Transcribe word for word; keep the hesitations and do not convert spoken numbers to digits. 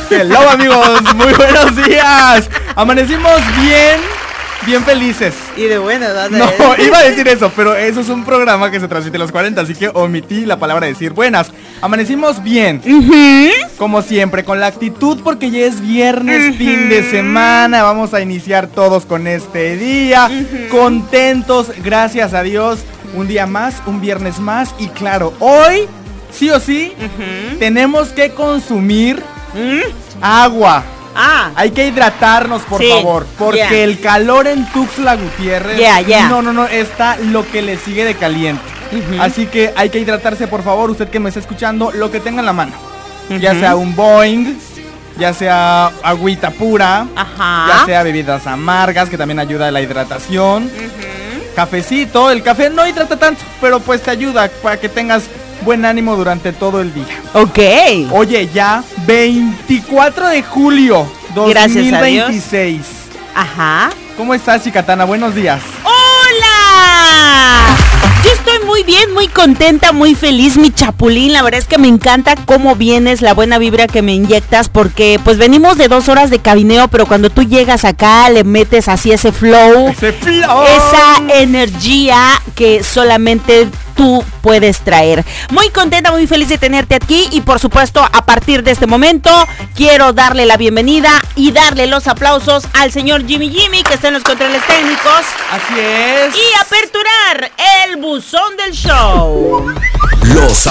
Hello amigos, muy buenos días. Amanecimos bien, bien felices. Y de buenas, ¿verdad? No, iba a decir eso, pero eso es un programa que se transmite a los cuarenta, así que omití la palabra decir buenas. Amanecimos bien, uh-huh. como siempre, con la actitud porque ya es viernes, uh-huh. fin de semana. Vamos a iniciar todos con este día, uh-huh. contentos, gracias a Dios. Un día más, un viernes más. Y claro, hoy, sí o sí, uh-huh. tenemos que consumir uh-huh. agua. Ah. Hay que hidratarnos, por sí. favor, porque yeah. el calor en Tuxtla Gutiérrez, yeah, yeah. no, no, no, está lo que le sigue de caliente. Uh-huh. Así que hay que hidratarse, por favor, usted que me está escuchando, lo que tenga en la mano. Uh-huh. Ya sea un Boing, ya sea agüita pura, Ajá. ya sea bebidas amargas, que también ayuda a la hidratación. Uh-huh. Cafecito, el café no hidrata tanto, pero pues te ayuda para que tengas buen ánimo durante todo el día. Ok. Oye, ya veinticuatro de julio dos mil veintiséis. Ajá. ¿Cómo estás, Chicatana? Buenos días. ¡Hola! Yo estoy muy bien, muy contenta, muy feliz, mi chapulín. La verdad es que me encanta cómo vienes, la buena vibra que me inyectas, porque pues venimos de dos horas de cabineo, pero cuando tú llegas acá le metes así ese flow, ese flow, esa energía que solamente tú puedes traer. Muy contenta, muy feliz de tenerte aquí y por supuesto a partir de este momento quiero darle la bienvenida y darle los aplausos al señor Jimmy Jimmy que está en los controles técnicos. Así es. Y aperturar el buzón del show. Los